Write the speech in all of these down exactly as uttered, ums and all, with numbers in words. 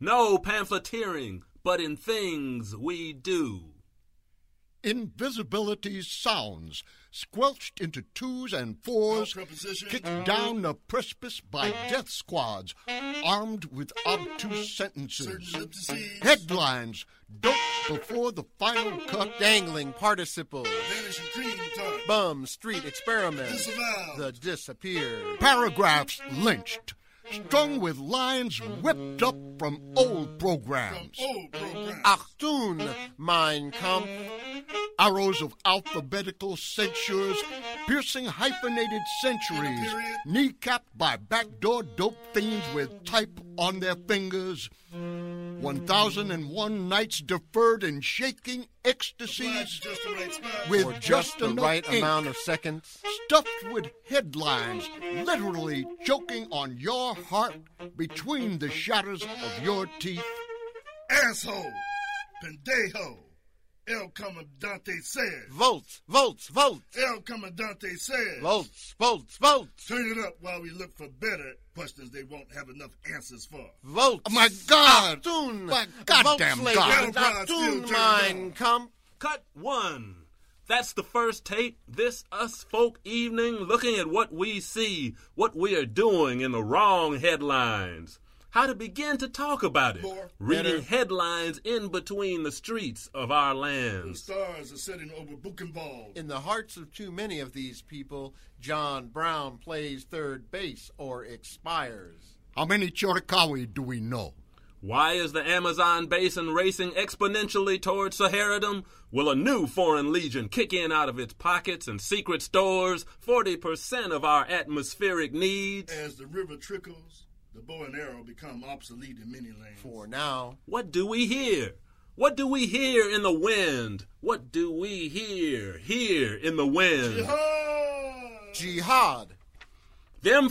No pamphleteering, but in things we do. Invisibility's sounds, squelched into twos and fours, kicked down the precipice by death squads, armed with obtuse sentences. Headlines, doped before the final cut. Dangling participles. Vanishing cream tart. Bum street experiment. Disavowed. The disappeared. Paragraphs lynched, strung with lines whipped up from old programs. From old programs. Achtung, Mein Kampf. Arrows of alphabetical censures, piercing hyphenated centuries, kneecapped by backdoor dope fiends with type on their fingers. One thousand and one nights deferred in shaking ecstasies, Just the right spot. with Or just, just the enough right ink, amount of seconds. stuffed with headlines, literally choking on your heart between the shadows of your teeth. Asshole. Pendejo. El Comandante says. Votes, votes, votes. El Comandante says. Votes, votes, votes. Turn it up while we look for better questions they won't have enough answers for. Votes. Oh, my God! Achtung. My goddamn Votes, God. ladies. Battleground still Achtung, turned Mein on. Kampf. Cut one. That's the first tape. This Us Folk evening, looking at what we see, what we are doing in the wrong headlines. How to begin to talk about it. More. Reading Better. headlines in between the streets of our The lands. stars are setting over Buchenwald. In the hearts of too many of these people, John Brown plays third base or expires. How many Chiricahua do we know? Why is the Amazon basin racing exponentially towards Saharadom? Will a new foreign legion kick in out of its pockets and secret stores forty percent of our atmospheric needs? As the river trickles, the bow and arrow become obsolete in many lands. For now, What do we hear? What do we hear in the wind? What do we hear here in the wind? Jihad! jihad. Them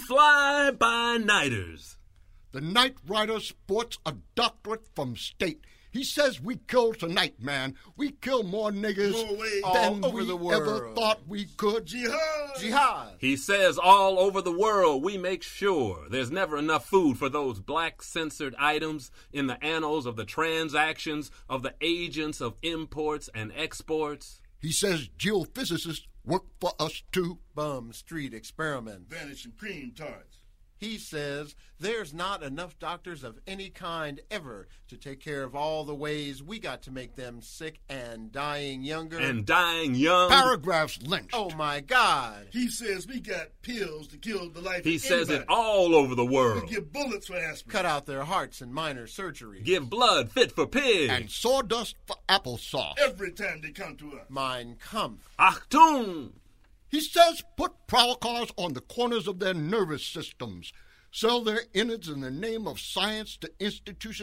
fly-by-nighters. The Night Rider sports a doctorate from state. He says we kill tonight, man. We kill more niggers More ways. than All over we the ever world. thought we could. Jihad! Jihad. He says all over the world we make sure there's never enough food for those black censored items in the annals of the transactions of the agents of imports and exports. He says geophysicists work for us too. Bum street experiment. Vanishing cream tarts. He says there's not enough doctors of any kind ever to take care of all the ways we got to make them sick and dying younger. And dying young. Paragraphs lynched. oh my God. He says we got pills to kill the life He of says it anybody. all over the We world. give bullets for aspirin. Cut out their hearts in minor surgery. Give blood fit for pigs. And sawdust for applesauce. Every time they come to us. Mein Kampf. Achtung! He says put prowl cars on the corners of their nervous systems. Sell their innards in the name of science to institutions